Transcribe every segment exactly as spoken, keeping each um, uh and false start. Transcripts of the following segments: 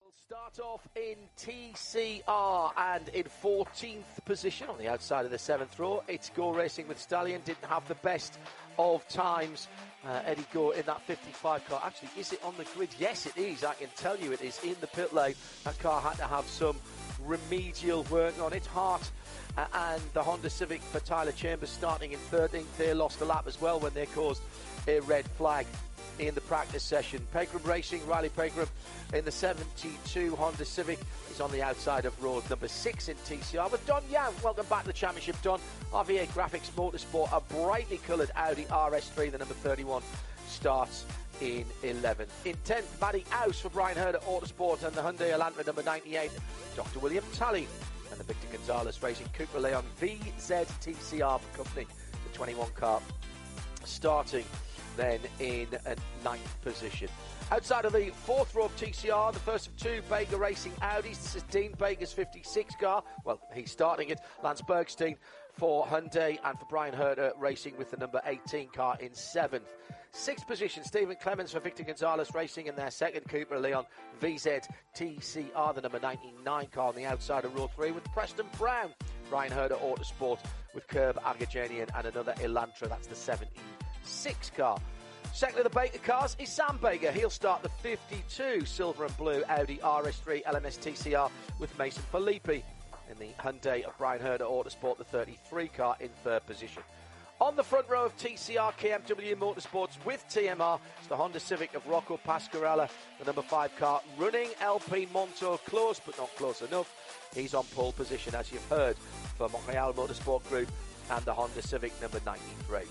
Start off in T C R and in fourteenth position on the outside of the seventh row. It's Go Racing with Stallion. Didn't have the best of times. Uh, Eddie Gore in that fifty-five car. Actually, is it on the grid? Yes, it is. I can tell you it is in the pit lane. That car had to have some remedial work on it. Hart uh, and the Honda Civic for Tyler Chambers starting in thirteenth. They lost a lap as well when they caused a red flag in the practice session. Pegram Racing, Riley Pegram in the seventy-two Honda Civic is on the outside of road number six in T C R with Don Young. Welcome back to the championship, Don. R V A Graphics Motorsport, a brightly coloured Audi R S three, the number thirty-one, starts in eleventh. In tenth, Matty House for Brian Herder Autosport and the Hyundai Elantra number ninety-eight, Doctor William Talley and the Victor Gonzalez Racing Cooper Leon V Z T C R for company, the twenty-one car, starting then in a ninth position. Outside of the fourth row of T C R, the first of two Baker Racing Audis. This is Dean Baker's fifty-six car. Well, he's starting it. Lance Bergstein for Hyundai and for Brian Herder Racing with the number eighteen car in seventh. Sixth position, Stephen Clemens for Victor Gonzalez Racing in their second Cooper Leon V Z T C R, the number ninety-nine car on the outside of row three with Preston Brown, Brian Herder Autosport with Curb Agajanian and another Elantra. That's the seventy-six car. Second of the Baker cars is Sam Baker. He'll start the fifty-two silver and blue Audi R S three L M S T C R with Mason Filippi in the Hyundai of Brian Herder Autosport, the thirty-three car in third position. On the front row of T C R K M W Motorsports with T M R, it's the Honda Civic of Rocco Pasquarella, the number five car, running L P Monto close but not close enough. He's on pole position, as you've heard, for Montreal Motorsport Group and the Honda Civic number ninety-three.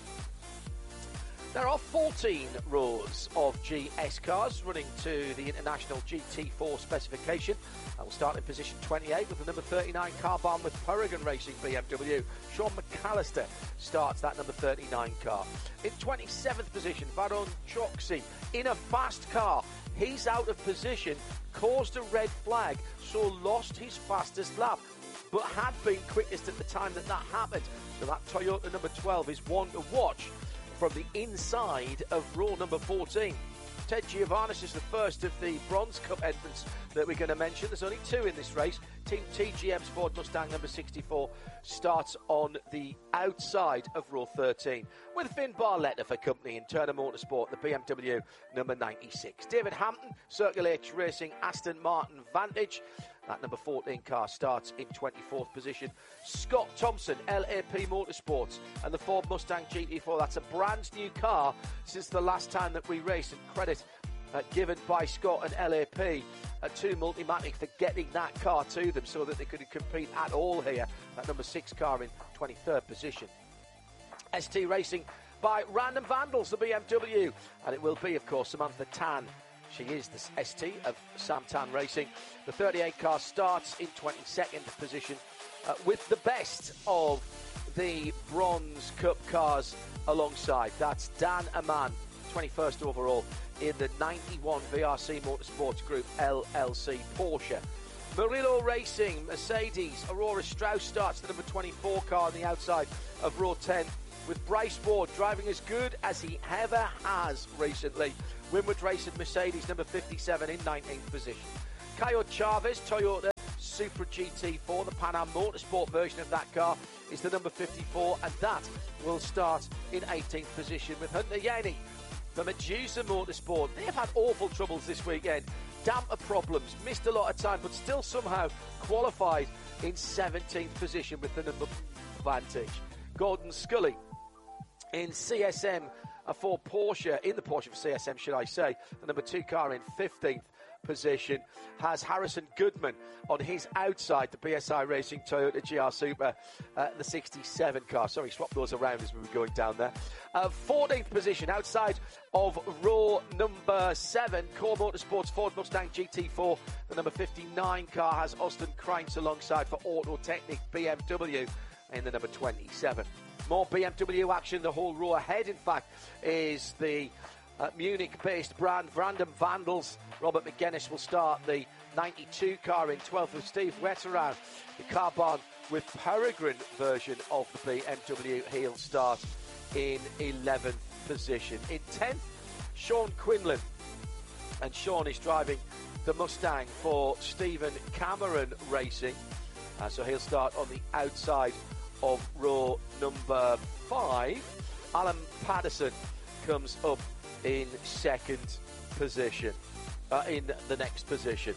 There are fourteen rows of G S cars running to the International G T four specification. I will start in position twenty-eight with the number thirty-nine car bomb with Peregrine Racing B M W. Sean McAllister starts that number thirty-nine car. In twenty-seventh position, Baron Choksi in a fast car. He's out of position, caused a red flag, so lost his fastest lap, but had been quickest at the time that that happened. So that Toyota number twelve is one to watch from the inside of row number fourteen. Ted Giovannis is the first of the Bronze Cup entrants that we're going to mention. There's only two in this race. Team T G M's Ford Mustang number sixty-four starts on the outside of row thirteen with Finn Barletta for company in Turner Motorsport, the B M W number ninety-six. David Hampton, Circle H Racing Aston Martin Vantage. That number fourteen car starts in twenty-fourth position. Scott Thompson, L A P Motorsports, and the Ford Mustang G T four. That's a brand new car since the last time that we raced, and credit uh, given by Scott and L A P uh, to Multimatic for getting that car to them so that they could compete at all here. That number six car in twenty-third position. S T Racing by Random Vandals, the B M W, and it will be, of course, Samantha Tan. She is the S T of Sam Tan Racing. The thirty-eight car starts in twenty-second position uh, with the best of the Bronze Cup cars alongside. That's Dan Aman, twenty-first overall in the ninety-one V R C Motorsports Group L L C Porsche. Murillo Racing, Mercedes, Aurora Strauss starts the number twenty-four car on the outside of row ten with Bryce Ward driving as good as he ever has recently. Winwood Racing, Mercedes number fifty-seven in nineteenth position. Coyote Chavez, Toyota Supra G T four, the Pan Am Motorsport version of that car is the number fifty-four, and that will start in eighteenth position with Hunter Yanni for Medusa Motorsport. They've had awful troubles this weekend. Damper problems, missed a lot of time, but still somehow qualified in seventeenth position with the number Vantage. Gordon Scully in C S M for Porsche, in the Porsche for C S M, should I say, the number two car in fifteenth position, has Harrison Goodman on his outside, the B S I Racing Toyota G R Super, uh, the sixty-seven car. Sorry, swap those around as we were going down there. Uh, fourteenth position, outside of row number seven, Core Motorsports Ford Mustang G T four, the number fifty-nine car has Austin Kreintz alongside for Auto Technic B M W in the number twenty-seven. More B M W action, the whole row ahead, in fact, is the uh, Munich-based brand Random Vandals. Robert McGuinness will start the ninety-two car in twelfth with Steve Wetterau, the Carbon with Peregrine version of the B M W. He'll start in eleventh position. In tenth, Sean Quinlan, and Sean is driving the Mustang for Stephen Cameron Racing. Uh, so he'll start on the outside of row number five. Alan Patterson comes up in second position, uh, in the next position.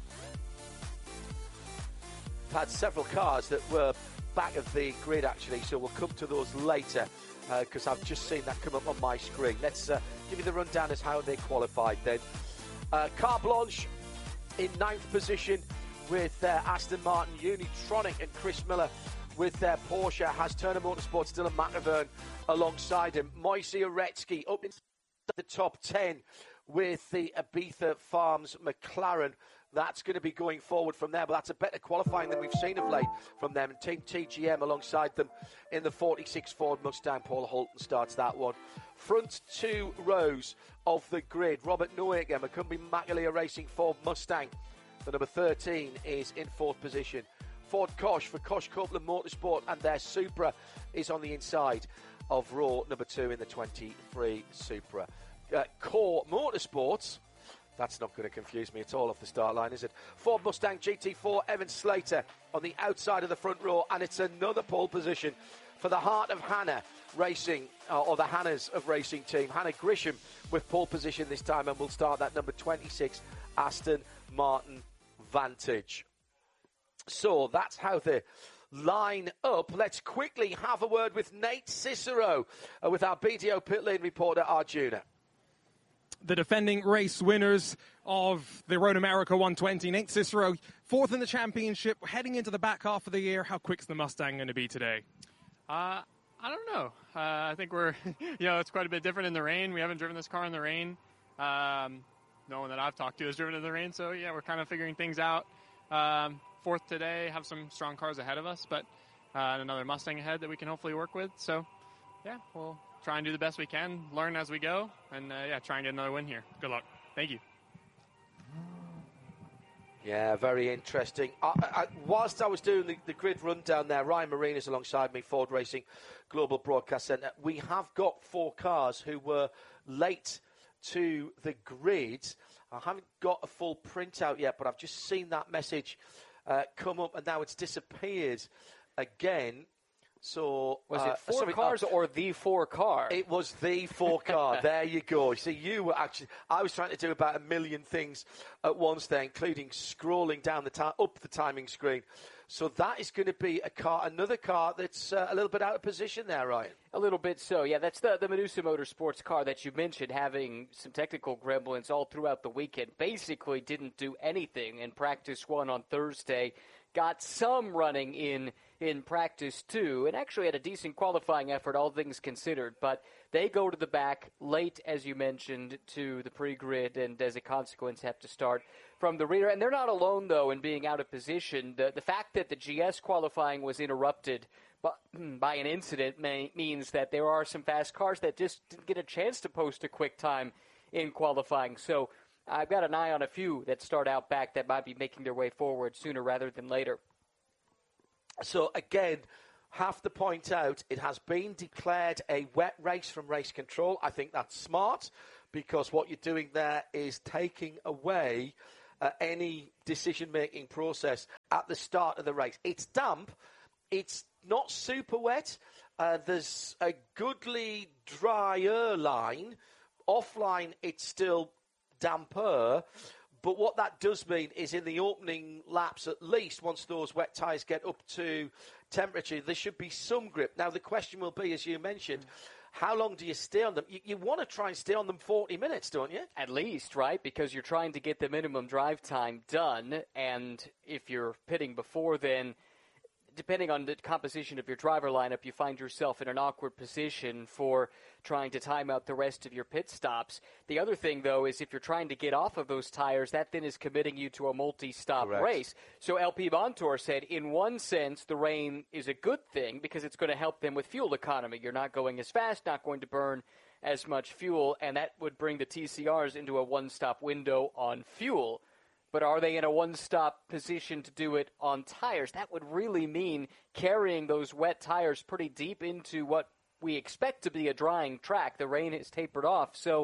We've had several cars that were back of the grid, actually, so we'll come to those later, because uh, I've just seen that come up on my screen. Let's uh, give you the rundown as how they qualified then. Uh, Car Blanche in ninth position with uh, Aston Martin, Unitronic and Chris Miller with their Porsche. Has Turner Motorsport, Dylan McIvern alongside him. Moise Uretsky up in the top ten with the Ibiza Farms McLaren. That's going to be going forward from there, but that's a better qualifying than we've seen of late from them. And Team T G M alongside them in the forty-six Ford Mustang. Paul Holton starts that one. Front two rows of the grid. Robert Noaker, Macumbi Macalia Racing Ford Mustang. The number thirteen is in fourth position. Ford Kosh for Kosh Copeland Motorsport, and their Supra is on the inside of row number two in the twenty-three Supra. Uh, Core Motorsports, that's not going to confuse me at all off the start line, is it? Ford Mustang G T four, Evan Slater on the outside of the front row, and it's another pole position for the Heart of Hannah Racing, uh, or the Hannahs of Racing team. Hannah Grisham with pole position this time, and we'll start that number twenty-six Aston Martin Vantage. So that's how they line up. Let's quickly have a word with Nate Cicero, uh, with our B D O pit lane reporter Arjuna. The defending race winners of the Road America one twenty. Nate Cicero, fourth in the championship, heading into the back half of the year. How quick's the Mustang going to be today? Uh, I don't know. Uh, I think we're, you know, it's quite a bit different in the rain. We haven't driven this car in the rain. Um, no one that I've talked to has driven in the rain, so yeah, we're kind of figuring things out. Um, fourth today, have some strong cars ahead of us, but uh, another Mustang ahead that we can hopefully work with. So, yeah, we'll try and do the best we can, learn as we go, and uh, yeah, try and get another win here. Good luck. Thank you. Yeah, very interesting. I, I, whilst I was doing the, the grid rundown there, Ryan Marine is alongside me, Ford Racing Global Broadcast Centre. We have got four cars who were late to the grid. I haven't got a full printout yet, but I've just seen that message uh, come up, and now it's disappeared again. So was uh, it four sorry, cars uh, or the four car? It was the four car. There you go. See, you were actually. I was trying to do about a million things at once there, including scrolling down the ta- up the timing screen. So that is going to be a car, another car that's uh, a little bit out of position there, Ryan. A little bit so, yeah. That's the the Medusa Motorsports car that you mentioned, having some technical gremlins all throughout the weekend. Basically didn't do anything in practice one on Thursday. Got some running in in practice two, and actually had a decent qualifying effort, all things considered. But they go to the back late, as you mentioned, to the pre-grid, and as a consequence have to start from the rear. And they're not alone, though, in being out of position. The, the fact that the G S qualifying was interrupted by, by an incident may, means that there are some fast cars that just didn't get a chance to post a quick time in qualifying. So I've got an eye on a few that start out back that might be making their way forward sooner rather than later. So, again, have to point out it has been declared a wet race from race control. I think that's smart, because what you're doing there is taking away uh, any decision-making process at the start of the race. It's damp. It's not super wet. Uh, there's a goodly drier line. Offline, it's still damper. But what that does mean is in the opening laps, at least, once those wet tyres get up to temperature, there should be some grip. Now, the question will be, as you mentioned, how long do you stay on them? You, you want to try and stay on them forty minutes, don't you? At least, right? Because you're trying to get the minimum drive time done. And if you're pitting before then, depending on the composition of your driver lineup, you find yourself in an awkward position for trying to time out the rest of your pit stops. The other thing, though, is if you're trying to get off of those tires, that then is committing you to a multi-stop Correct. race. So L P Montour said, in one sense, the rain is a good thing because it's going to help them with fuel economy. You're not going as fast, not going to burn as much fuel, and that would bring the T C Rs into a one-stop window on fuel. But are they in a one-stop position to do it on tires? That would really mean carrying those wet tires pretty deep into what we expect to be a drying track. The rain has tapered off. So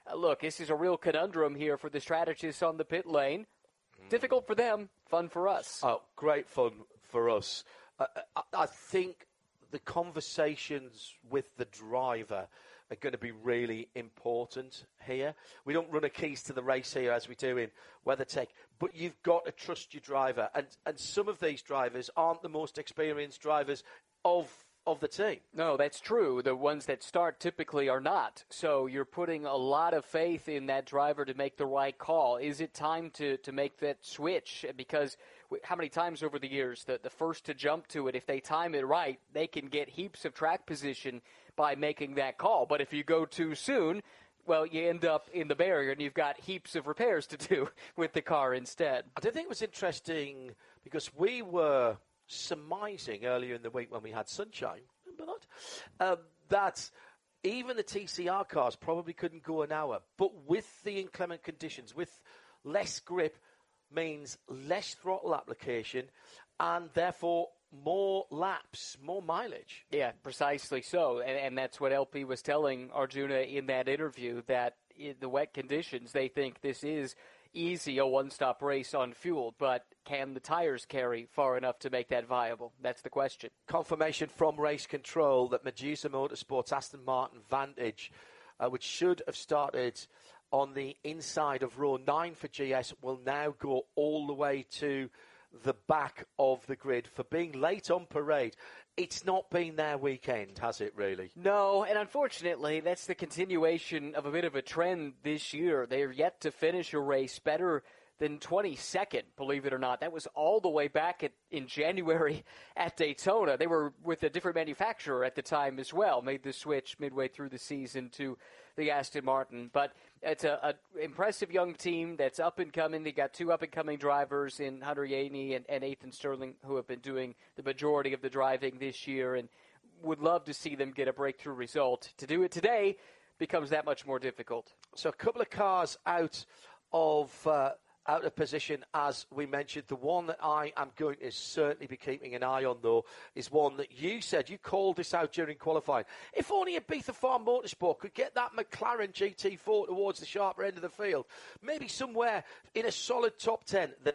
uh, look, this is a real conundrum here for the strategists on the pit lane. Mm. Difficult for them, fun for us. Oh, great fun for us. Uh, I, I think the conversations with the driver are going to be really important here. We don't run a keys to the race here as we do in WeatherTech, but you've got to trust your driver. And and some of these drivers aren't the most experienced drivers of of the team. No, that's true. The ones that start typically are not. So you're putting a lot of faith in that driver to make the right call. Is it time to, to make that switch? Because how many times over the years, the, the first to jump to it, if they time it right, they can get heaps of track position by making that call. But if you go too soon, well, you end up in the barrier and you've got heaps of repairs to do with the car instead. I did think it was interesting because we were surmising earlier in the week when we had sunshine, remember that, um, that even the T C R cars probably couldn't go an hour. But with the inclement conditions, with less grip, means less throttle application and therefore more laps, more mileage. Yeah, precisely so. And, and that's what L P was telling Arjuna in that interview, that in the wet conditions, they think this is easy, a one-stop race on fuel, but can the tires carry far enough to make that viable? That's the question. Confirmation from Race Control that Medusa Motorsports Aston Martin Vantage, uh, which should have started on the inside of row nine for G S, will now go all the way to the back of the grid for being late on parade. It's not been their weekend, has it, really? No, and unfortunately, that's the continuation of a bit of a trend this year. They're yet to finish a race better than twenty-second, believe it or not. That was all the way back at, in January at Daytona. They were with a different manufacturer at the time as well, made the switch midway through the season to the Aston Martin. But it's a, a impressive young team that's up and coming. They got two up and coming drivers in Hunter Yeany and, and Ethan Sterling, who have been doing the majority of the driving this year, and would love to see them get a breakthrough result. To do it today becomes that much more difficult. So a couple of cars out of uh, out of position, as we mentioned. The one that I am going to certainly be keeping an eye on, though, is one that you said, you called this out during qualifying. If only Ibiza Farm Motorsport could get that McLaren G T four towards the sharper end of the field, maybe somewhere in a solid top ten, then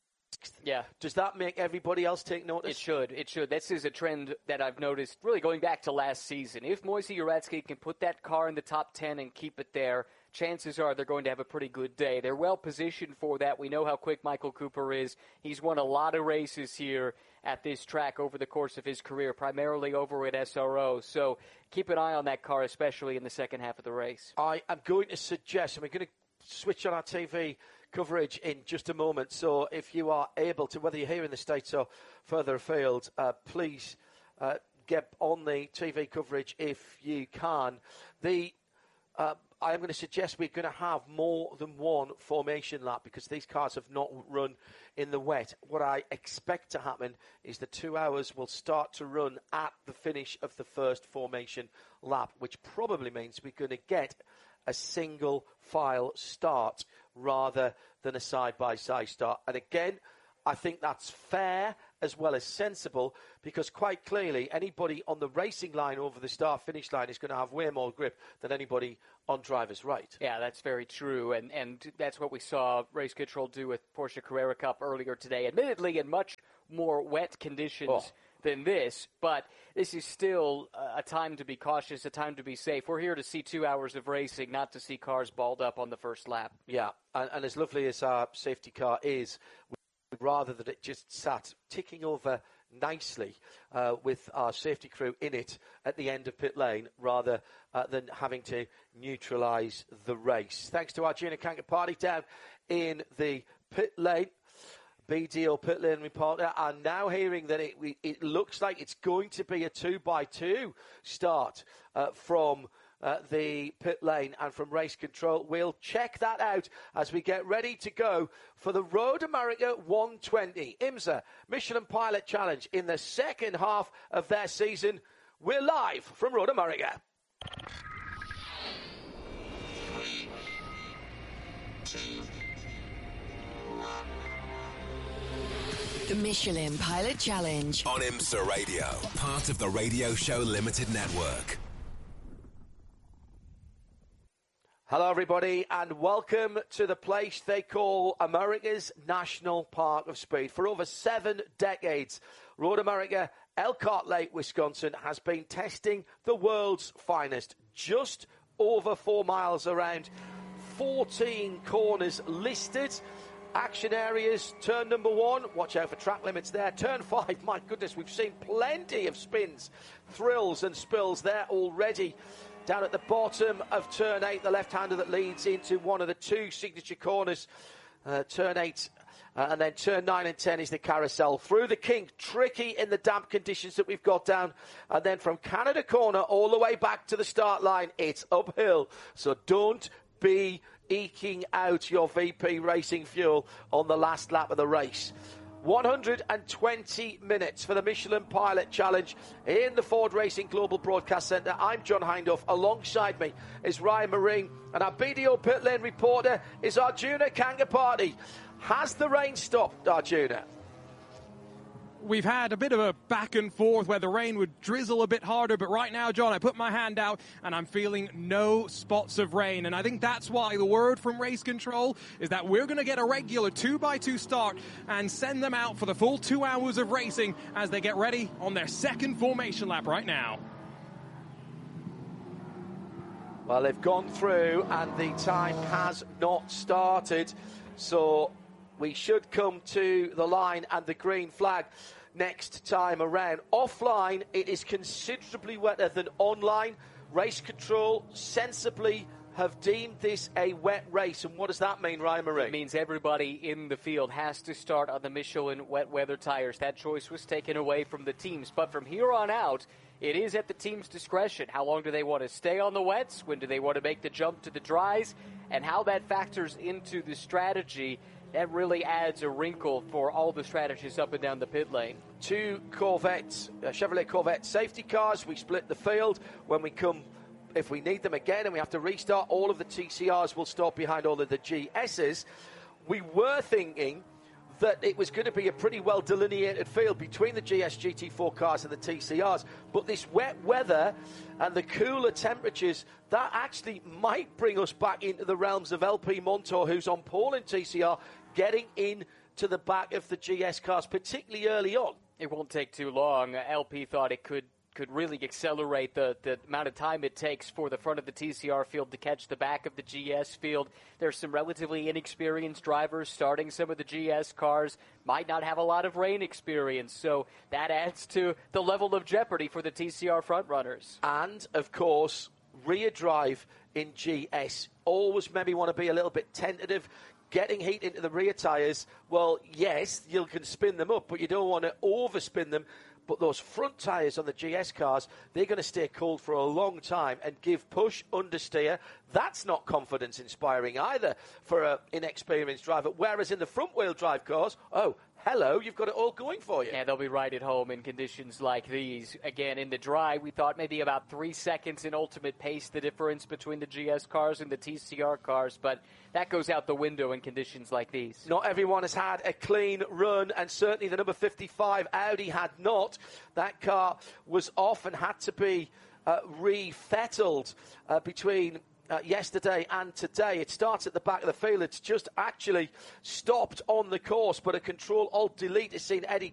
yeah. Does that make everybody else take notice? It should. It should. This is a trend that I've noticed really going back to last season. If Moisey Uretsky can put that car in the top ten and keep it there, chances are they're going to have a pretty good day. They're well positioned for that. We know how quick Michael Cooper is. He's won a lot of races here at this track over the course of his career, primarily over at S R O. So keep an eye on that car, especially in the second half of the race. I am going to suggest, and we're going to switch on our T V coverage in just a moment. So if you are able to, whether you're here in the States or further afield, uh, please uh, get on the T V coverage if you can. The uh, I am going to suggest we're going to have more than one formation lap because these cars have not run in the wet. What I expect to happen is the two hours will start to run at the finish of the first formation lap, which probably means we're going to get a single file start rather than a side-by-side start. And again, I think that's fair as well as sensible because quite clearly anybody on the racing line over the start-finish line is going to have way more grip than anybody on driver's right. Yeah, that's very true, and and that's what we saw Race Control do with Porsche Carrera Cup earlier today, admittedly in much more wet conditions oh. than this, but this is still a time to be cautious, a time to be safe. We're here to see two hours of racing, not to see cars balled up on the first lap. Yeah, and, and as lovely as our safety car is, rather than it just sat ticking over nicely uh, with our safety crew in it at the end of pit lane, rather uh, than having to neutralise the race. Thanks to our Gina Kanker party down in the pit lane. B D O pit lane reporter are now hearing that it, it looks like it's going to be a two by two start uh, from Uh, the pit lane and from Race Control. We'll check that out as we get ready to go for the Road America one twenty IMSA Michelin Pilot Challenge in the second half of their season. We're live from Road America. The Michelin Pilot Challenge on IMSA Radio, part of the Radio Show Limited Network. Hello, everybody, and welcome to the place they call America's National Park of Speed. For over seven decades, Road America, Elkhart Lake, Wisconsin, has been testing the world's finest. Just over four miles around, fourteen corners listed. Action areas, turn number one, watch out for track limits there. Turn five, my goodness, we've seen plenty of spins, thrills and spills there already. Down at the bottom of turn eight, the left-hander that leads into one of the two signature corners. Uh, turn eight, uh, and then turn nine and ten is the carousel. Through the kink, tricky in the damp conditions that we've got down. And then from Canada Corner all the way back to the start line, it's uphill. So don't be eking out your V P Racing fuel on the last lap of the race. one hundred twenty minutes for the Michelin Pilot Challenge in the Ford Racing Global Broadcast Centre. I'm John Hindhaugh. Alongside me is Ryan Marine, and our B D O pit lane reporter is Arjuna Kangapati. Has the rain stopped, Arjuna? We've had a bit of a back and forth where the rain would drizzle a bit harder, but right now, John, I put my hand out and I'm feeling no spots of rain. And I think that's why the word from race control is that we're going to get a regular two by two start and send them out for the full two hours of racing as they get ready on their second formation lap right now. Well, they've gone through and the time has not started, so we should come to the line and the green flag next time around. Offline, it is considerably wetter than online. Race control sensibly have deemed this a wet race. And what does that mean, Ryan Marie? It means everybody in the field has to start on the Michelin wet weather tires. That choice was taken away from the teams. But from here on out, it is at the team's discretion. How long do they want to stay on the wets? When do they want to make the jump to the dries? And how that factors into the strategy, that really adds a wrinkle for all the strategists up and down the pit lane. Two Corvettes, uh, Chevrolet Corvette safety cars. We split the field. When we come, if we need them again and we have to restart, all of the T C Rs will stop behind all of the G Ss. We were thinking that it was going to be a pretty well delineated field between the G S G T four cars and the T C Rs, but this wet weather and the cooler temperatures, that actually might bring us back into the realms of L P Montour, who's on pole in T C R, getting in to the back of the G S cars, particularly early on. It won't take too long. L P thought it could could really accelerate the, the amount of time it takes for the front of the T C R field to catch the back of the G S field. There's some relatively inexperienced drivers starting some of the G S cars, might not have a lot of rain experience, so that adds to the level of jeopardy for the T C R front runners. And, of course, rear drive in G S. Always maybe want to be a little bit tentative. Getting heat into the rear tyres, well, yes, you can spin them up, but you don't want to overspin them. But those front tyres on the G S cars, they're going to stay cold for a long time and give push, understeer. That's not confidence-inspiring either for an inexperienced driver. Whereas in the front-wheel drive cars, oh, hello, you've got it all going for you. Yeah, they'll be right at home in conditions like these. Again, in the dry, we thought maybe about three seconds in ultimate pace, the difference between the G S cars and the T C R cars, but that goes out the window in conditions like these. Not everyone has had a clean run, and certainly the number fifty-five Audi had not. That car was off and had to be uh, refettled uh, between Uh, yesterday and today. It starts at the back of the field. It's just actually stopped on the course, but a Control Alt Delete has seen Eddie